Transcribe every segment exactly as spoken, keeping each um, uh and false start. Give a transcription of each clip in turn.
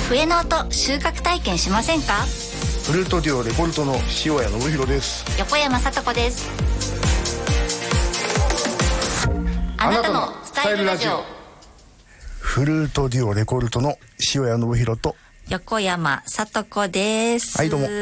笛の音収穫体験しませんか？ フルートデュオレコルトの塩谷信弘です。 横山さと子です。あなたのスタイルラジオ。 フルートデュオレコルトの塩谷信弘と横山さと子です。 はい、どうも。い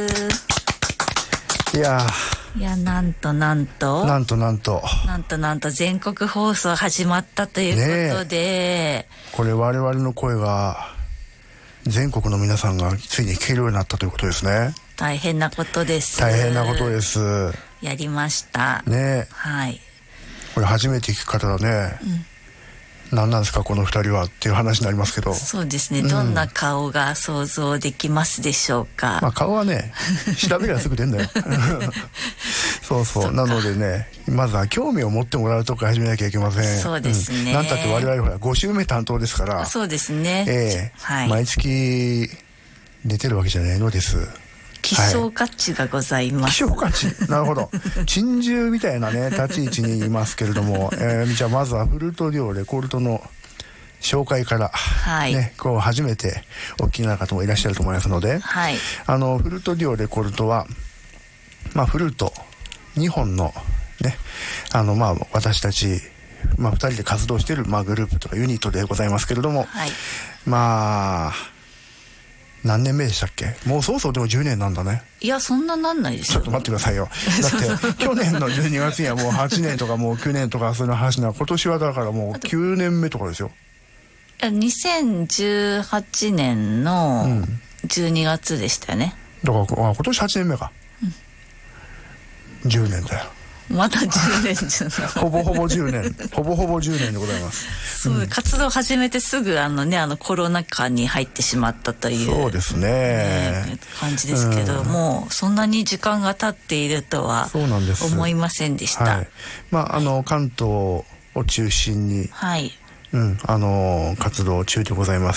やいやなんとなんとなんとなんとなんとなんと全国放送始まったということで、 これ我々の声が全国の皆さんがついに聞けるようになったということですね。 大変なことです。 大変なことです。 やりましたね。 はい。 これ初めて聞く方はね、うん、何なんですかこの二人はっていう話になりますけど、 そうですね、うん、どんな顔が想像できますでしょうか。 まあ、顔はね調べりゃすぐ出んだよそうそう、なのでね、まずは興味を持ってもらうとこから始めなきゃいけません。 そうですね、 うん、なんたって我々ほらご週目担当ですから。 そうですね、 えーはい、毎月出てるわけじゃないのです。 希少価値がございます、 はい、希少価値、なるほど珍獣みたいなね立ち位置にいますけれども、えー、じゃあまずはフルートデュオレコルトの紹介から、はいね、こう初めてお聞きな方もいらっしゃると思いますので、はい、あのフルートデュオレコルトは、まあ、フルートにほんのね、あのまあ私たち、まあ、ふたりで活動している、まあ、グループとかユニットでございますけれども、はい、まあ何年目でしたっけ？もうそろそろでもじゅうねんなんだね。 いやそんななんないですよ。 ちょっと待ってくださいよ。だって去年のじゅうにがつにはもうはちねんとかもうきゅうねんとかそういう話な、今年はだからもうきゅうねんめとかですよ。 にせんじゅうはちねんのじゅうにがつでしたよね、 うん、だからあ今年はちねんめか、うん、じゅうねんだよ。 まだじゅうねんじゃないほぼほぼじゅうねんほぼほぼじゅうねんでございます。 そう、うん、活動を始めてすぐあのねあのコロナ禍に入ってしまったという、 そうですね、 ね感じですけど、うん、もうそんなに時間が経っているとは思いませんでした。 はい、まああの関東を中心に、はいうん、あのー、活動中でございます、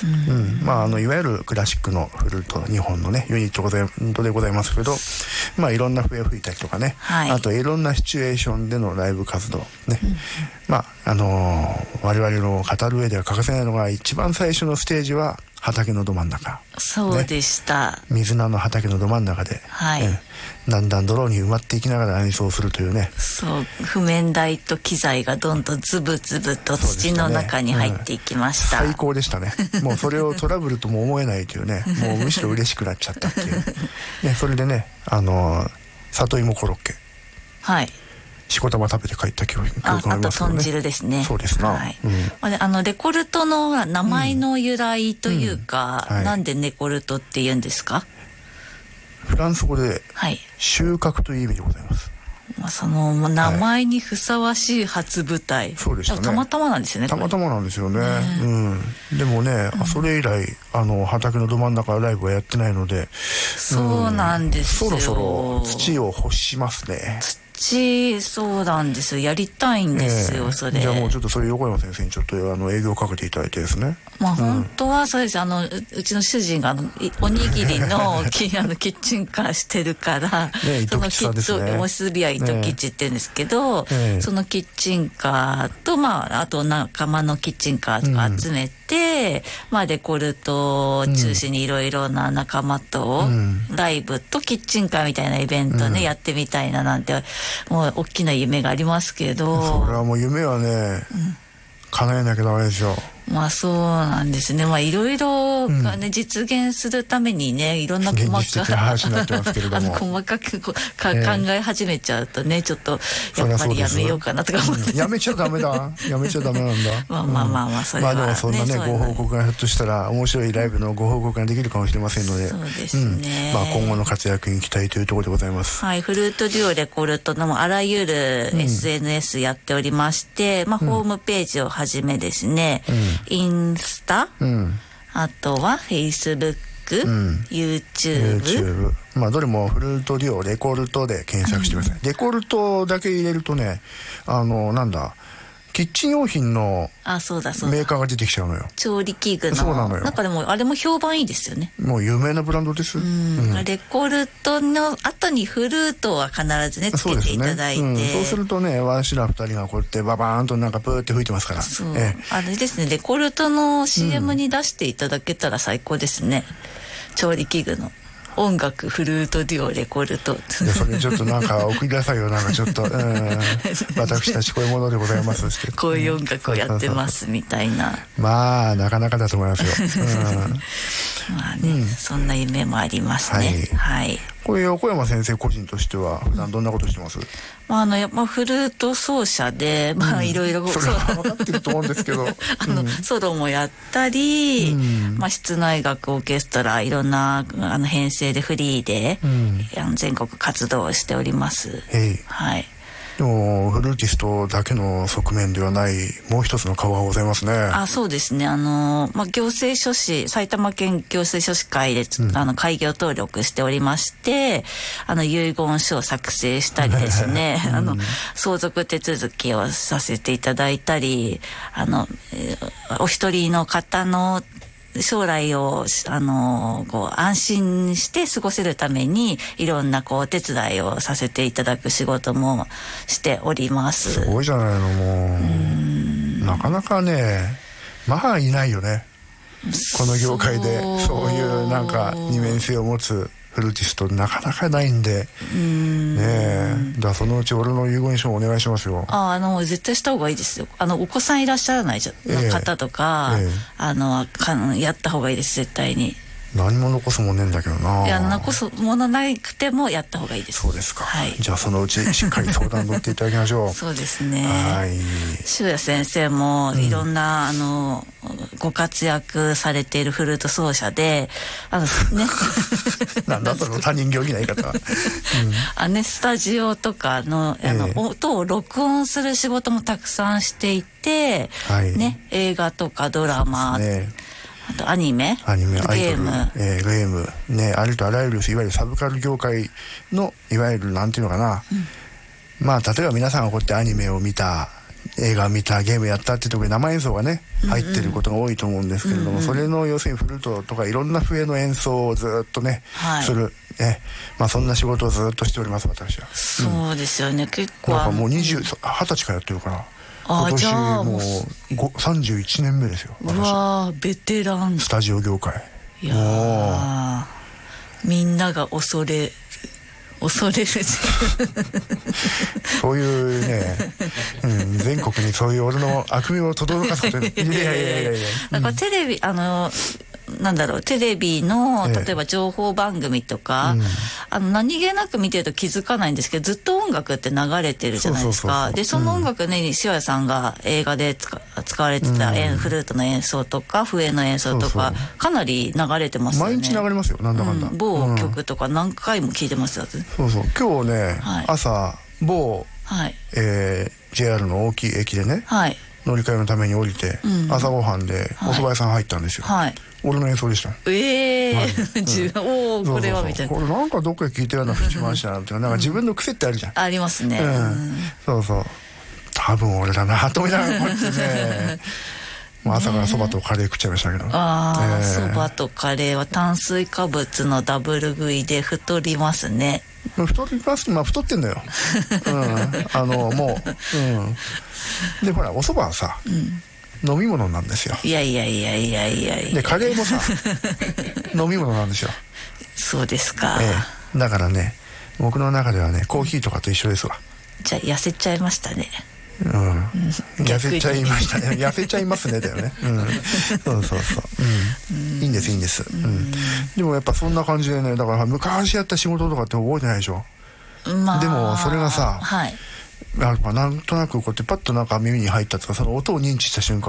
うんうんまあ、あのいわゆるクラシックのフルートにほんのねユニットございでございますけど、まあ、いろんな笛を吹いたりとかね、はい、あといろんなシチュエーションでのライブ活動ね、うんまああのー、我々の語る上では欠かせないのが一番最初のステージは畑のど真ん中。 そうでした、ね、 水菜の畑のど真ん中で、はいうん、だんだん泥に埋まっていきながら演奏するというね。 そう譜面台と機材がどんどんズブズブと土の中に入っていきました、 ねうん、最高でしたね。もうそれをトラブルとも思えないというねもうむしろ嬉しくなっちゃったっていう、ね、それでねあの里芋コロッケはいしこたま食べて帰った記憶がありますよね。 あと豚汁ですね。 そうですな、はいうん、 あのレコルトの名前の由来というか、うんうんはい、なんでレコルトって言うんですか？ フランス語で収穫という意味でございます、 まあ、その名前にふさわしい初舞台、はい、 そうでしたね。 たまたまなんですよね。 たまたまなんですよね、ねうん、でもね、うん、それ以来あの畑のど真ん中ライブはやってないので、 そうなんですよ、 うん、そろそろ土を欲しますね。 そうなんですよ、やりたいんですよ、えー、それ。 じゃあもうちょっとそれ横山先生にちょっとあの営業をかけていただいてですね。 まあ、うん、本当はそうです。あの う, うちの主人があのおにぎりのきあのキッチンカーしてるからね、 そのキッチンおすびは糸吉って言うんですけど、ね、そのキッチンカーと、まあ、あと仲間のキッチンカーとか集めて、うんまあ、レコルトを中心にいろいろな仲間と、うん、ライブとキッチンカーみたいなイベントね、うん、やってみたいななんてもう大きな夢がありますけど、 それはもう夢はね、うん、叶えなきゃダメですよ。 まあそうなんですね。まあいろいろがね、うん、実現するためにねいろんな細か現実的な話になってますけれどもあの細かくこか、えー、考え始めちゃうとねちょっとやっぱりやめようかなとか思って、 うん、やめちゃダメだやめちゃダメなんだまあまあまあまあそれは、ね、 まあでもそんなねご報告がひょっとしたら面白いライブのご報告ができるかもしれませんので、 そうですね、 うんまあ、今後の活躍に期待というところでございます。 はい、フルートデュオレコルトのあらゆる エスエヌエス やっておりまして、うんまあ、ホームページをはじめですね、うん、インスタ、うん、あとはフェイスブック、うん、YouTube, YouTube まあどれもフルートデュオレコルトで検索してください、うん、レコルトだけ入れるとねあのなんだキッチン用品のあ、そうだそうだメーカーが出てきちゃうのよ。 調理器具の。 そうなのよ。 なんかでもあれも評判いいですよね。 もう有名なブランドです。うん、 うん、レコルトの後にフルートは必ずねつけていただいて、 そうですね、うん、 そうするとね、ワンシラふたりがこうやってババーンとなんかプーって吹いてますから。 そう、ええ、あれですね、レコルトの シーエム に出していただけたら最高ですね、うん、調理器具の音楽フルートデュオレコルト。いや、それちょっとなんか送りなさいよ。なんかちょっと、うん、私たちこういうものでございますってこういう音楽をやってますみたいな。 まあなかなかだと思いますよ、うんまあね、うん、そんな夢もありますね。はい、はい、 これ横山先生個人としては普段どんなことしてます？ まあ、あのやっぱフルート奏者で、まあいろいろそれは分かってると思うんですけどあの、うん、ソロもやったり、うん、まあ、室内楽オーケストラいろんなあの編成でフリーで、うん、あの全国活動をしております。はい。 でもフルーティストだけの側面ではないもう一つの顔がございますね。 あ、そうですね。あの、まあ、行政書士、埼玉県行政書士会で、うん、あの開業登録しておりまして、あの遺言書を作成したりですね、うん、あの相続手続きをさせていただいたり、あのお一人の方の将来をあのこう安心して過ごせるためにいろんなこうお手伝いをさせていただく仕事もしております。 すごいじゃないの。もう、うん、なかなかね、まあいないよね、この業界でそういうなんか二面性を持つフルーティストなかなかないんで、うーん、ねえ、だからそのうち俺の遺言書をお願いしますよ。 あ、あの絶対した方がいいですよ。あのお子さんいらっしゃらないじゃ、えー、方とか、えー、あのかやった方がいいです、絶対に。 何も残すもんねんだけどな。 いや、残すものなくてもやった方がいいです。 そうですか、 はい、 じゃあそのうちしっかり相談乗っていただきましょうそうですね。 はい。 塩谷先生もいろんな、うん、あのご活躍されているフルート奏者で、あのねなんだその他人行儀な言い方、うん、 あね、スタジオとかの、あの、えー、音を録音する仕事もたくさんしていて、はいね、映画とかドラマ、ね、あとアニメ、 アニメ、 ゲーム、 えー、ゲームね、ありとあらゆるいわゆるサブカル業界のいわゆるなんていうのかな、うん、まあ例えば皆さんがこうやってアニメを見た、映画を見た、ゲームやったっていうところに生演奏がね入ってることが多いと思うんですけれども、うんうん、それの要するにフルートとかいろんな笛の演奏をずっとね、はい、する、ね、まあそんな仕事をずっとしております、私は。 そうですよね、うん、結構なんかもうにじゅう、はたちからやってるから、今年もうさんじゅういちねんめですよ。 うわー、ベテラン。 スタジオ業界。 いやー、みんなが恐れる恐れるそういうね、うん、全国にそういう俺の悪名を轟かすことにいやいやいやいやいや、 なんかテレビ、あのなんだろう、テレビの例えば情報番組とか、ええ、あの何気なく見てると気づかないんですけど、ずっと音楽って流れてるじゃないですか。でその音楽ね、塩谷さんが映画で使使われてた、うん、フルートの演奏とか笛の演奏とか、そうそうかなり流れてますよね。 毎日流れますよ、なんだかんだ、 うん、某曲とか何回も聴いてますよ、うん、 そうそう。今日ね、はい、朝某、はい、えー、ジェイアール の大きい駅でね、はい、乗り換えのために降りて、うん、朝ごはんでお蕎麦屋さん入ったんですよ、はい、俺の演奏でした。 ええー、はい、うん、おー、これはみたいな。 これなんかどっかで聞いてるような節回しだなって、なんか自分の癖ってあるじゃん。 ありますね、 うんうん、そうそう、多分俺だなと思いながらこうやってねもう朝からそばとカレー食っちゃいましたけど、 ああ、そば、えー、とカレーは炭水化物のダブル食いで太りますね。 太ります、まあ太ってんだよ、うん、あのもう、うん、でほらお蕎麦はさ、うん、飲み物なんですよ。 いやいやいやいやいやいや、 でカレーもさ飲み物なんですよ。 そうですか、 ええ、だからね、僕の中ではね、コーヒーとかと一緒ですわ。 じゃあ痩せちゃいましたね。 うん、痩せちゃいましたね。痩せちゃいますねだよね、うん、そうそうそう、うん、いいんですいいんです、うん、でもやっぱそんな感じでね、だから昔やった仕事とかって覚えてないでしょ、まあ、でもそれがさ、はい、なんとなくこうやってパッとなんか耳に入ったとか、その音を認知した瞬間